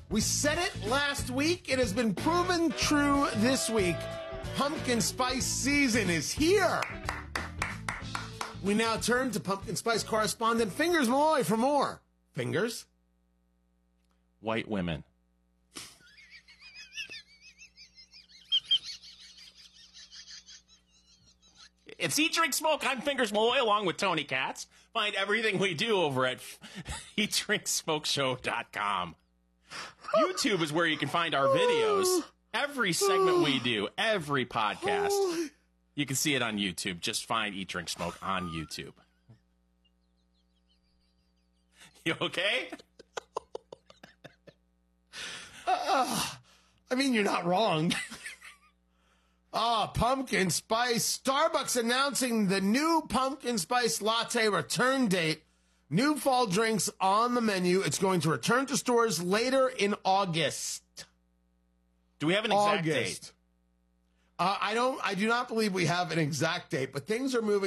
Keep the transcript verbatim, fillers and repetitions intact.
We said it last week. It has been proven true this week. Pumpkin spice season is here. We now turn to pumpkin spice correspondent Fingers Malloy for more. Fingers? White women. It's Eat, Drink, Smoke. I'm Fingers Malloy along with Tony Katz. Find everything we do over at eat drink smoke show dot com. YouTube is where you can find our videos. Every segment we do, every podcast, you can see it on YouTube. Just find Eat, Drink, Smoke on YouTube. You okay? Uh, I mean, you're not wrong. Ah, pumpkin spice. Starbucks announcing the new pumpkin spice latte return date. New fall drinks on the menu. It's going to return to stores later in August. Do we have an exact August. date? Uh, I don't. I do not believe we have an exact date, but things are moving